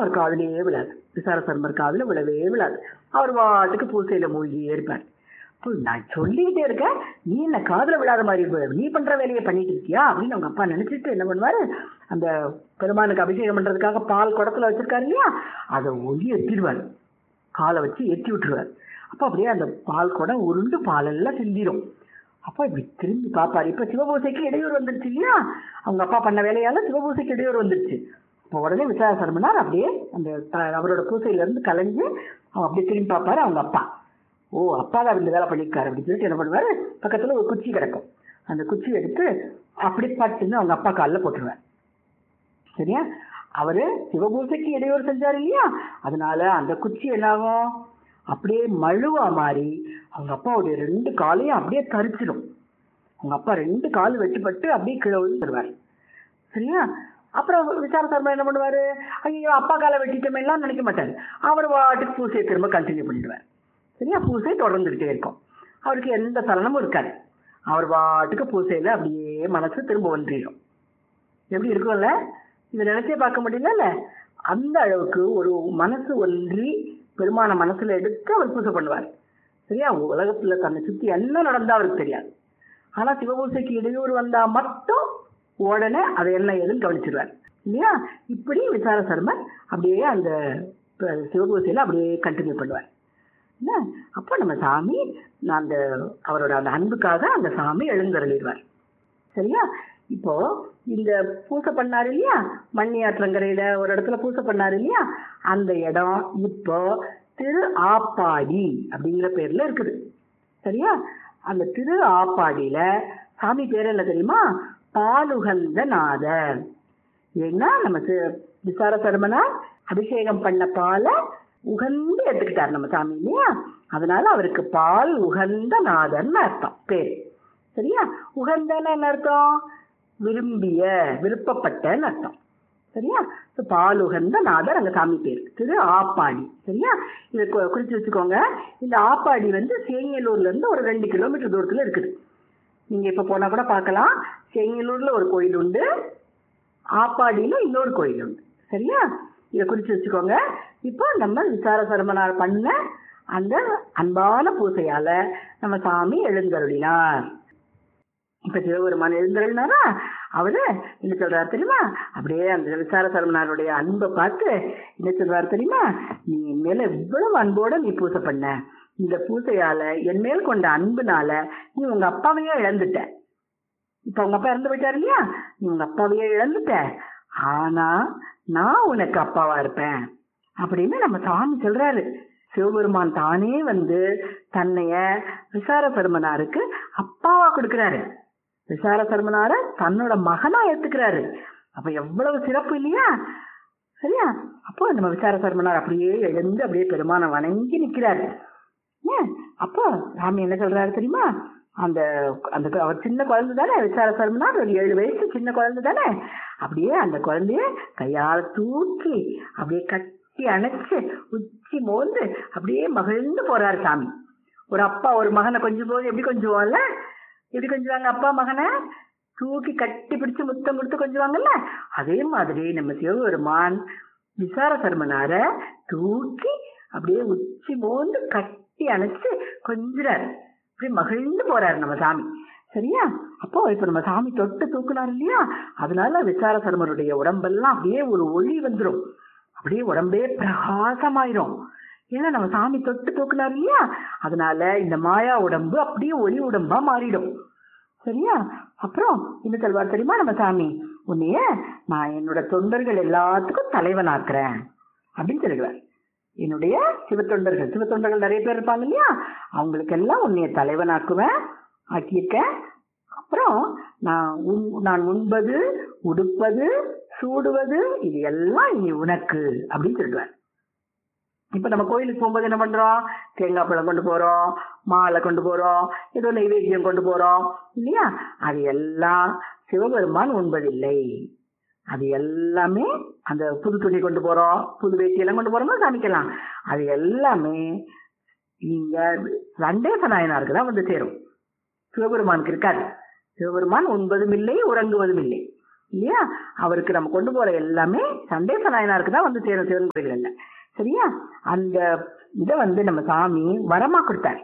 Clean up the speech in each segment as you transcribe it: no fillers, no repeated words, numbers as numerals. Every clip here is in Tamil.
அவர் காதலியே விழாது. விசார சர்மர் காதுல விழவே விழாது. அவர் வாட்டுக்கு பூசையில மூழ்கியே இருப்பார். நான் சொல்லிக்கிட்டே இருக்கேன், நீ என்ன காதுல விழாத மாதிரி நீ பண்ற வேலையை பண்ணிட்டு இருக்கியா அப்படின்னு அவங்க அப்பா நினைச்சிட்டு என்ன பண்ணுவாரு, அந்த பெருமானுக்கு அபிஷேகம் பண்றதுக்காக பால் குடத்துல வச்சிருக்காரு இல்லையா, அதை ஒளி எத்திடுவார். காலை வச்சு எத்தி விட்டுருவார். அப்போ அப்படியே அந்த பால் குடம் உருண்டு பாலெல்லாம் சிந்திரும். அப்போ இப்படி திரும்பி பார்ப்பாரு. இப்ப சிவபூசைக்கு இடையூறு வந்துருச்சு இல்லையா, அவங்க அப்பா பண்ண வேலையால சிவபூசைக்கு இடையூறு வந்துருச்சு. இப்போ உடனே விசார சர்மனார் அப்படியே அந்த அவரோட பூசையில இருந்து கலைஞ்சு அவன் அப்படியே திரும்பி பார்ப்பாரு அவங்க அப்பா. ஓ, அப்பா தான் இந்த வேலை பண்ணியிருக்காரு அப்படின்னு சொல்லிட்டு என்ன பண்ணுவாரு, பக்கத்துல ஒரு குச்சி கிடக்கும், அந்த குச்சி எடுத்து அப்படி பட்டுன்னு அவங்க அப்பா காலில் போட்டுருவார். சரியா, அவரு சிவபூசைக்கு இடையூறு செஞ்சாரு இல்லையா, அதனால அந்த குச்சி என்னாகும், அப்படியே மழுவா மாறி அவங்க அப்பாவுடைய 2 காலையும் அப்படியே தரிச்சிடும். அவங்க அப்பா 2 கால் வெட்டுப்பட்டு அப்படியே கீழே விழுந்துருவார். சரியா, அப்புறம் விசார சர்மா என்ன பண்ணுவாரு, ஐயோ அப்பா காலை வெட்டிட்டோமே எல்லாம் நினைக்க மாட்டாரு. அவர் வாட்டுக்கு பூசையை திரும்ப கண்டினியூ பண்ணிடுவார். சரியா, பூசை தொடர்ந்துகிட்டே இருக்கும். அவருக்கு எந்த சலனமும் இருக்காது. அவர் வாட்டுக்கு பூசையில அப்படியே மனசு திரும்ப ஒன்றிடும். எப்படி இருக்கும்ல, இதை நினைச்சே பார்க்க முடியல. அந்த அளவுக்கு ஒரு மனசு ஒன்றி பெருமான மனசுல எடுத்து அவர் பூசை பண்ணுவார். சரியா, உலகத்துல தன்னை சுத்தி என்ன நடந்தா அவருக்கு தெரியாது. ஆனா சிவபூசைக்கு இடையூறு வந்தா மட்டும் உடனே அதை என்ன ஏதுன்னு கவனிச்சிருவார் இல்லையா. இப்படி விசார சர்மர் அப்படியே அந்த சிவபூசையில அப்படியே கண்டினியூ பண்ணுவார். அப்போ நம்ம சாமி அந்த அவரோட அந்த அன்புக்காக அந்த சாமி எழுந்தருளிடுவார். சரியா, இப்போ இந்த பூசை பண்ணாரு இல்லையா, மண்ணி ஆற்றங்கரையில ஒரு இடத்துல பூசை பண்ணாரு இல்லையா, அந்த இடம் இப்போ திரு ஆப்பாடி அப்படிங்கிற பேர்ல இருக்குது. சரியா, அந்த திரு ஆப்பாடியில சாமி பேர் என்ன தெரியுமா, பாலுகந்த நாதர். ஏன்னா நம்ம விசார சர்மனார் அபிஷேகம் பண்ண பாலை உகந்து எடுத்துக்கிட்டார் நம்ம சாமி இல்லையா, அதனால அவருக்கு பால் உகந்த நாதர்னு அர்த்தம் பேர். சரியா, உகந்தன்னு என்ன அர்த்தம், விரும்பிய விருப்பப்பட்டன்னு அர்த்தம். சரியா, பால் உகந்த நாதர் அங்க சாமி பேர் திரு ஆப்பாடி. சரியா, இதை குறிச்சு வச்சுக்கோங்க. இந்த ஆப்பாடி சேங்கலூர்ல இருந்து ஒரு 2 கிலோமீட்டர் தூரத்துல இருக்குது. நீங்க இப்ப போனா கூட பார்க்கலாம். சேங்கலூர்ல ஒரு கோயில் உண்டு, ஆப்பாடியில இன்னொரு கோயில் உண்டு. சரியா, இதை குறிச்சு வச்சுக்கோங்க. இப்போ நம்ம விசார சர்மனார் பண்ண அந்த அன்பான பூசையால நம்ம சாமி எழுந்தருளினார். இப்ப சிவபெருமான் எழுந்தருளினாரா, அவரு என்ன சொல்றாரு தெரியுமா, அப்படியே அந்த விசார சர்மனாருடைய அன்பை பார்த்து என்ன சொல்றாரு தெரியுமா, நீ என் மேல இவ்வளவு அன்போட நீ பூசை பண்ண, இந்த பூசையால என் மேல் கொண்ட அன்புனால நீ உங்க அப்பாவையே இழந்துட்ட. இப்ப உங்க அப்பா இறந்து போயிட்டாரு இல்லையா, நீ உங்க அப்பாவையே இழந்துட்ட, ஆனா நான் உனக்கு அப்பாவா இருப்பேன் அப்படின்னு நம்ம சாமி சொல்றாரு. சிவபெருமான் தானே தன்னைய விசார சர்மனாருக்கு அப்பாவா கொடுக்கிறாரு. விசார சர்மனார தன்னோட மகனா ஏத்துக்கிறாரு. அப்ப எவ்வளவு சிறப்பு இல்லையா. சரியா, அப்போ நம்ம விசார சர்மனார் அப்படியே எழுந்து அப்படியே பெருமான வணங்கி நிக்கிறாரு. அப்போ சாமி என்ன சொல்றாரு தெரியுமா, அந்த அந்த அவர் சின்ன குழந்தை தானே, விசார சர்மனார் ஒரு 7 வயசு சின்ன குழந்தை தானே, அப்படியே அந்த குழந்தைய கையால தூக்கி அப்படியே கட்டி அணைச்சு உச்சி மோந்து அப்படியே மகிழ்ந்து போறாரு சாமி. ஒரு அப்பா ஒரு மகனை கொஞ்சம் போது எப்படி கொஞ்சுவாங்கல்ல, எப்படி கொஞ்சுவாங்க அப்பா மகனை தூக்கி கட்டி பிடிச்சு முத்தம் கொடுத்து கொஞ்சுவாங்கல்ல, அதே மாதிரி நம்ம சிவபெருமான் விசார சர்மனார தூக்கி அப்படியே உச்சி மோந்து கட்டி அணைச்சு கொஞ்சுறாரு, அப்படி மகிழ்ந்து போறாரு நம்ம சாமி. சரியா, அப்போ இப்ப நம்ம சாமி தொட்டு தூக்குனாரு இல்லையா, அதனால விசார சர்மருடைய உடம்பெல்லாம் அப்படியே ஒரு ஒளி வந்துடும், அப்படியே உடம்பே பிரகாசமாயிரும். ஏன்னா நம்ம சாமி தொட்டு தூக்குனாரு இல்லையா, அதனால இந்த மாயா உடம்பு அப்படியே ஒளி உடம்பா மாறிடும். சரியா, அப்புறம் என்ன சொல்வார் தெரியுமா நம்ம சாமி, உன்னைய நான் என்னோட தொண்டர்கள் எல்லாத்துக்கும் தலைவனாக்குறேன் அப்படின்னு சொல்லுவார். என்னுடைய சிவத்தொண்டர்கள் நிறைய பேர் இருப்பாங்க இல்லையா, அவங்களுக்கு எல்லாம் உன்னைய தலைவனாக்குவேன், ஆக்கியிருக்கேன். அப்புறம் நான் உண்பது உடுப்பது சூடுவது இது எல்லாம் இனி உனக்கு அப்படின்னு சொல்லுவார். இப்ப நம்ம கோயிலுக்கு போகும்போது என்ன பண்றோம், தேங்காய் பழம் கொண்டு போறோம், மாலை கொண்டு போறோம், ஏதோ நைவேத்தியம் கொண்டு போறோம் இல்லையா, அது எல்லாம் சிவபெருமான் உண்பதில்லை. அது எல்லாமே அந்த புது துணி கொண்டு போறோம், புது வேட்டி எல்லாம் கொண்டு போறோம்னா காமிக்கலாம், அது எல்லாமே இங்க ரண்டேச நாயனாருக்கு தான் சேரும், சிவபெருமானுக்கு இருக்காது. சிவபெருமான் உண்பதும் இல்லை உறங்குவதும் இல்லை. இல்லையா? அவருக்கு நம்ம கொண்டு போற எல்லாமே சண்டேச நாயனாருக்கு தான் வந்து சேரும் சிவன் கோயில்கள்ல. சரியா? அந்த இதை வந்து நம்ம சாமி வரமா கொடுத்தாரு.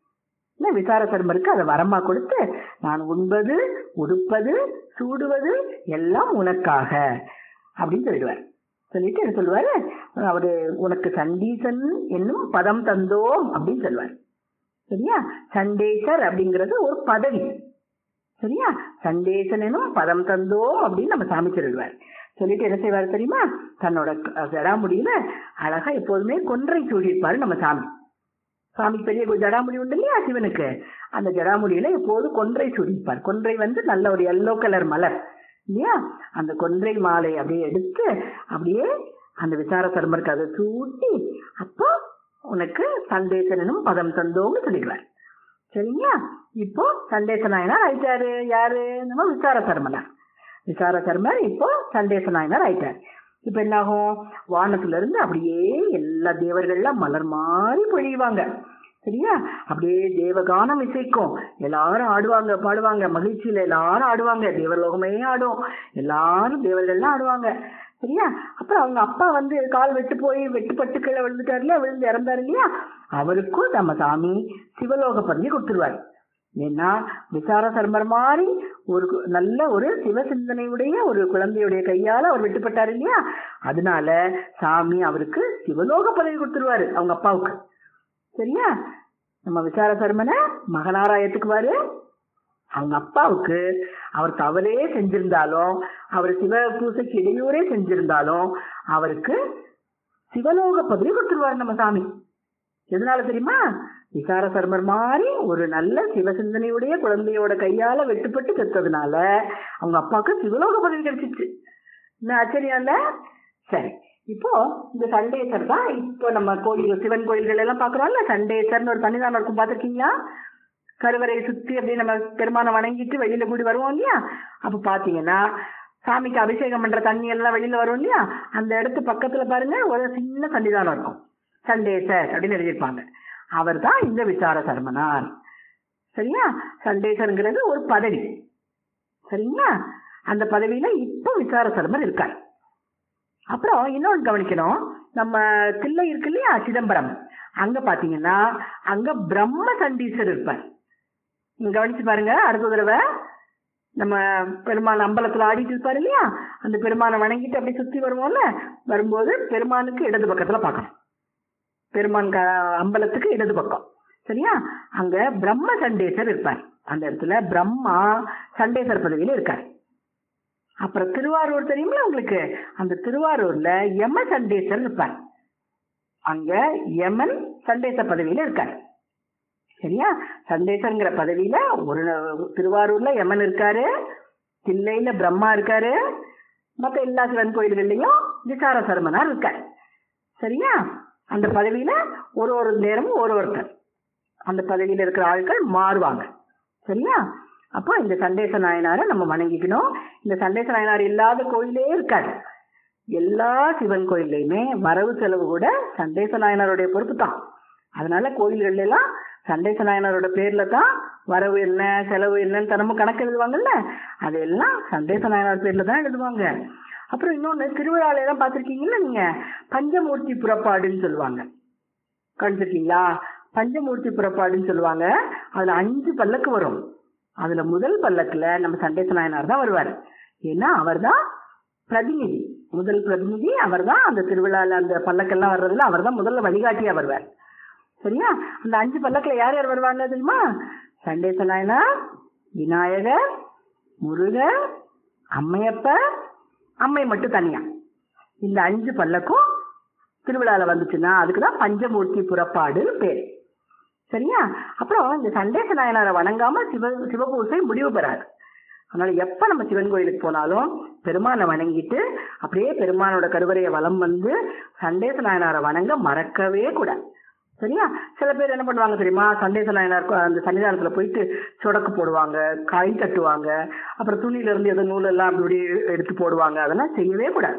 விசார சர்மருக்கு அதை வரமா கொடுத்து, நான் உண்பது, உடுப்பது, சூடுவது எல்லாம் உனக்காக அப்படின்னு சொல்லிடுவார். சொல்லிட்டு என்ன சொல்லுவாரு, அவரு உனக்கு சண்டீசன் என்னும் பதம் தந்தோம் அப்படின்னு சொல்லுவார். சரியா? சண்டேசர் அப்படிங்கிறது ஒரு பதவி. சரியா? சண்டேசன் எனும் பதம் தந்தோம் அப்படின்னு நம்ம சாமி சொல்லிடுவார். சொல்லிட்டு என்ன செய்வார் தெரியுமா, தன்னோட ஜடாமுடியில அழகா எப்போதுமே கொன்றை சூடியிருப்பாரு நம்ம சாமி. சாமிக்கு பெரிய ஜடாமுடி உண்டு இல்லையா சிவனுக்கு, அந்த ஜடாமுடியில எப்போது கொன்றை சூடியிருப்பார். கொன்றை வந்து நல்ல ஒரு எல்லோ கலர் மலர் இல்லையா, அந்த கொன்றை மாலை அப்படியே எடுத்து அப்படியே அந்த விசார சர்மருக்கு அதை சூட்டி, அப்போ உனக்கு சண்டேசனும் பதம் தந்தோம்னு சொல்லிடுவார். சரிங்களா? இப்போ சண்டேச நாயனார் ஆயிட்டாரு. யாரு? நம்ம விசார சர்மனார். விசார சர்மர் இப்போ சண்டேச நாயனார் ஆயிட்டார். இப்ப என்ன ஆகும், வானத்துல இருந்து அப்படியே எல்லா தேவர்கள்லாம் மலர் மாறி பொழிவாங்க. சரியா? அப்படியே தேவகானம் இசைக்கும், எல்லாரும் ஆடுவாங்க, பாடுவாங்க, மகிழ்ச்சியில எல்லாரும் ஆடுவாங்க, தேவலோகமே ஆடும், எல்லாரும் தேவர்கள்லாம் ஆடுவாங்க. சரியா? அப்புறம் அவங்க அப்பா வந்து கால் வெட்டுப்பட்டு கீழே விழுந்துட்டாருல, விழுந்து இறந்தாரு இல்லையா, அவருக்கும் நம்ம சாமி சிவலோக பதவி கொடுத்துருவாரு. ஏன்னா விசார சர்மர் மாதிரி ஒரு நல்ல ஒரு சிவ சிந்தனையுடைய ஒரு குழந்தையுடைய கையால அவர் வெட்டுப்பட்டாரு இல்லையா, அதனால சாமி அவருக்கு சிவலோக பதவி கொடுத்துருவாரு அவங்க அப்பாவுக்கு. சரியா? நம்ம விசார சர்மனை மகனாரா ஏத்துக்குவாரு. அவங்க அப்பாவுக்கு அவர் தவறே செஞ்சிருந்தாலும், அவர் சிவ பூசைக்கு இடையூறே செஞ்சிருந்தாலும் அவருக்கு சிவலோக பதவி கொடுத்துருவாரு நம்ம சாமி. எதனால தெரியுமா? விசார சர்மர் மாதிரி ஒரு நல்ல சிவசிந்தனையுடைய குழந்தையோட கையால வெட்டுப்பட்டு செத்ததுனால அவங்க அப்பாவுக்கு சிவலோக பதவி கிடைச்சிச்சு. என்ன ஆச்சரியம் இல்ல? சரி, இப்போ இந்த சண்டேசர் தான் இப்போ நம்ம கோயில் சிவன் கோயில்கள் எல்லாம் பாக்குறோம்ல, சண்டேசர்னு ஒரு சன்னிதானம் இருக்கும், பாத்திருக்கீங்களா? கருவறையை சுத்தி அப்படியே நம்ம பெருமானை வணங்கிட்டு வெளியில கூடி வருவோம் இல்லையா, அப்ப பாத்தீங்கன்னா சாமிக்கு அபிஷேகம் பண்ற தண்ணி எல்லாம் வெளியில வரும் இல்லையா, அந்த இடத்து பக்கத்துல பாருங்க ஒரு சின்ன சன்னிதானம் இருக்கும், சண்டேசர் அப்படின்னு எழுதியிருப்பாங்க. அவர் தான் இந்த விசார சர்மனார். சரியா? சண்டேசருங்கிறது ஒரு பதவி. சரிங்களா? அந்த பதவியில இப்போ விசார சர்மர் இருக்கார். அப்புறம் இன்னொன்று கவனிக்கணும், நம்ம தில்லை இருக்கு இல்லையா சிதம்பரம், அங்க பாத்தீங்கன்னா அங்க பிரம்ம சண்டீசர் இருப்பார். நீங்க கவனிச்சு பாருங்க, அடுத்த தடவை நம்ம பெருமான் அம்பலத்துல ஆடிட்டு இருப்பாரு இல்லையா, அந்த பெருமானை வணங்கிட்டு அப்படியே சுத்தி வருவோம்ல, வரும்போது பெருமானுக்கு இடது பக்கத்துல பார்க்கணும், பெருமான் அம்பலத்துக்கு இடது பக்கம். சரியா? அங்க பிரம்ம சண்டேசர் இருப்பார். அந்த இடத்துல பிரம்மா சண்டேசர் பதவியில இருக்காரு. அப்புறம் திருவாரூர் தெரியுங்களா உங்களுக்கு, அந்த திருவாரூர்ல யம சண்டேசர் இருப்பார். அங்க யமன் சண்டேசர் பதவியில இருக்காரு. சரியா? சண்டேசர்ங்கிற பதவியில ஒரு திருவாரூர்ல யமன் இருக்காரு, தில்லையில பிரம்மா இருக்காரு, மற்ற எல்லா சிவன் கோயில்கள்லயும் விசார சர்மனார் இருக்காரு. சரியா? அந்த பதவியில ஒரு நேரமும் ஒருத்தர் அந்த பதவியில இருக்கிற ஆட்கள் மாறுவாங்க. சரியா? அப்போ இந்த சண்டேச நாயனாரை நம்ம வணங்கிக்கணும். இந்த சண்டேச நாயனார் இல்லாத கோயிலே இருக்காது. எல்லா சிவன் கோயில்லையுமே வரவு செலவு கூட சண்டேச நாயனாருடைய பொறுப்பு தான். அதனால கோயில்கள்ல எல்லாம் சண்டேச நாயனாரோட பேர்ல தான் வரவு என்ன செலவு என்னன்னு தினமும் கணக்கு எழுதுவாங்கல்ல, அதெல்லாம் சண்டேச நாயனார் பேர்ல தான் எழுதுவாங்க. அப்புறம் இன்னொன்னு, திருவிழால எல்லாம் பாத்திருக்கீங்களா நீங்க, பஞ்சமூர்த்தி புறப்பாடுன்னு சொல்லுவாங்க, கண்டிருக்கீங்களா? பஞ்சமூர்த்தி புறப்பாடுன்னு சொல்லுவாங்க. அதுல 5 பல்லக்கு வரும். அதுல முதல் பல்லக்குல நம்ம சண்டேச நாயனார் தான் வருவார். ஏன்னா அவர் தான் பிரதிநிதி, முதல் பிரதிநிதி அவர் தான். அந்த திருவிழால அந்த பல்லக்கெல்லாம் வர்றதுல அவர் தான் முதல்ல வழிகாட்டியா வருவார். சரியா? அந்த 5 பல்லக்குல யார் யார் வருவாங்க தெரியுமா? சண்டேச நாயனார், விநாயகர், முருகர், அம்மையப்பர், அம்மை மட்டும் தனியா. இந்த 5 பல்லக்கும் திருவிழால வந்துச்சுன்னா அதுக்குதான் பஞ்சமூர்த்தி புறப்பாடுன்னு பேர். சரியா? அப்புறம் இந்த சண்டேச நாயனாரை வணங்காம சிவபூசை முடிவு பெறாது. அதனால எப்ப நம்ம சிவன் கோயிலுக்கு போனாலும் பெருமானை வணங்கிட்டு அப்படியே பெருமானோட கருவறையை வலம் வந்து சண்டேச நாயனாரை வணங்க மறக்கவே கூடாது. சரியா? சில பேர் என்ன பண்ணுவாங்க தெரியுமா, சண்டேச நாயனார் அந்த சன்னிதானத்துல போயிட்டு சொடக்கு போடுவாங்க, காய் தட்டுவாங்க, அப்புறம் துணியில இருந்து ஏதோ நூல் எல்லாம் அப்படி எடுத்து போடுவாங்க. அதெல்லாம் செய்யவே கூடாது.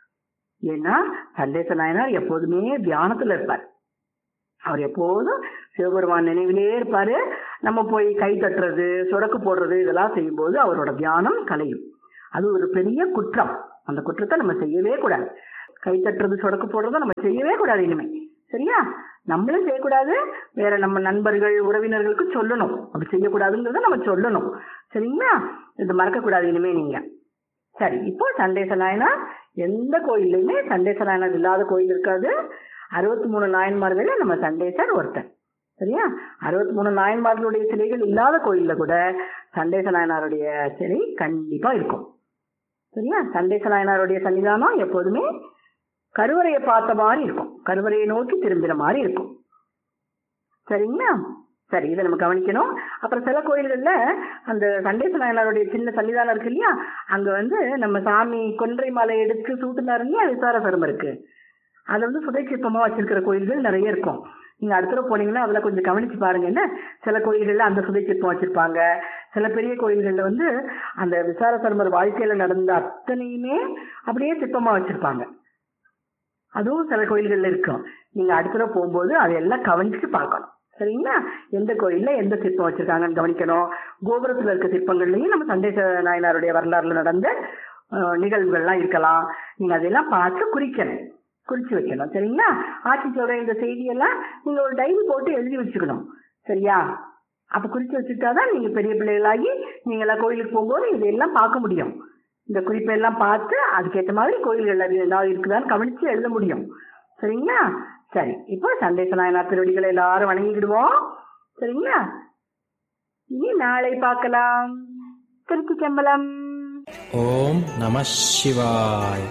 ஏன்னா சண்டேச நாயனார் எப்போதுமே தியானத்துல இருப்பார். அவர் எப்போதும் சிவபெருமான் நினைவிலே இருப்பாரு. நம்ம போய் கை தட்டுறது சொடக்கு போடுறது இதெல்லாம் செய்யும் போது அவரோட தியானம் கலையும். அது ஒரு பெரிய குற்றம். அந்த குற்றத்தை நம்ம செய்யவே கூடாது. கை தட்டுறது, சொடக்கு போடுறத நம்ம செய்யவே கூடாது இனிமே. சரியா? நம்மளும் செய்யக்கூடாது, வேற நம்ம நண்பர்கள் உறவினர்களுக்கு சொல்லணும் அப்படி செய்யக்கூடாதுங்கிறத நம்ம சொல்லணும். சரிங்களா? இது மறக்கக்கூடாது இனிமே நீங்க. சரி, இப்போ சண்டேச நாயனார் எந்த கோயில்லையுமே சண்டேச நாயனார் இல்லாத கோயில் இருக்காது. 63 நாயன்மார்கள் நம்ம சண்டேசர் ஒருத்தர். சரியா? 63 நாயன்மார்களுடைய சிலைகள் இல்லாத கோயில்ல கூட சண்டேச நாயனாருடைய சிலை கண்டிப்பா இருக்கும். சரியா? சண்டேச நாயனாருடைய சன்னிதானம் எப்போதுமே கருவறையை பார்த்த மாதிரி இருக்கும், கருவறையை நோக்கி திரும்பின மாதிரி இருக்கும். சரிங்களா? சரி, இதை நம்ம கவனிக்கணும். அப்புறம் சில கோயில்கள்ல அந்த சண்டேச நாயனாருடைய சின்ன சன்னிதானம் இருக்கு இல்லையா, அங்க நம்ம சாமி கொன்றை மாலை எடுத்து சூட்டுனாரு இல்லையா, விசார சர்மருக்கு, அதை சுதை சிற்பமா வச்சிருக்கிற கோயில்கள் நிறைய இருக்கும். நீங்க அடுத்த போனீங்கன்னா அதுல கொஞ்சம் கவனிச்சு பாருங்க. என்ன, சில கோயில்கள்ல அந்த சுதை சிற்பம் வச்சிருப்பாங்க. சில பெரிய கோயில்கள்ல அந்த விசார சர்மர் வாழ்க்கையில நடந்த அத்தனையுமே அப்படியே சிற்பமா வச்சிருப்பாங்க. அதுவும் சில கோயில்கள்ல இருக்கும். நீங்க அடுத்த போகும்போது அதையெல்லாம் கவனிச்சு பார்க்கணும். சரிங்களா? எந்த கோயில்ல எந்த சிற்பம் வச்சிருக்காங்கன்னு கவனிக்கணும். கோபுரத்துல இருக்க சிற்பங்கள்லயும் நம்ம சண்டேச நாயனாருடைய வரலாறுல நடந்த நிகழ்வுகள்லாம் இருக்கலாம். நீங்க அதெல்லாம் பார்த்து குறிச்சு வைக்கணும். சரிங்களா? ஆட்சி சொல்ற இந்த செய்தியெல்லாம் நீங்க ஒரு டைரி போட்டு எழுதி வச்சுக்கணும். சரியா? அப்ப குறிச்சு வச்சுட்டாதான் நீங்க பெரிய பிள்ளைகளாகி நீங்க எல்லாம் கோயிலுக்கு போகும்போது இதெல்லாம் பார்க்க முடியும். இந்த குறிப்பெல்லாம் பார்த்து அதுக்கேற்ற மாதிரி கோயில்கள் ஏதாவது இருக்குதான்னு கவனிச்சு எழுத முடியும். சரிங்களா? சரி, இப்போ சண்டேச நாயனார் திருவடிகளை எல்லாரும் வணங்கிடுவோம். சரிங்களா? இனி நாளை பார்க்கலாம். திருச்சி சம்பளம். ஓம் நம சிவாய்.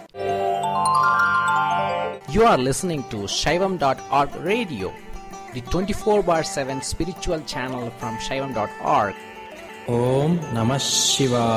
You are listening to Shaivam.org radio, the 24/7 spiritual channel from Shaivam.org. Om Namah Shivaya.